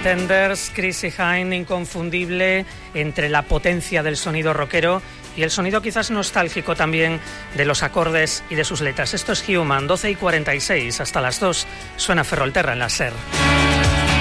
Pretenders, Chrissie Hynde, inconfundible entre la potencia del sonido rockero y el sonido quizás nostálgico también de los acordes y de sus letras. Esto es Human, 12:46, hasta las 2, suena Ferrolterra en la SER.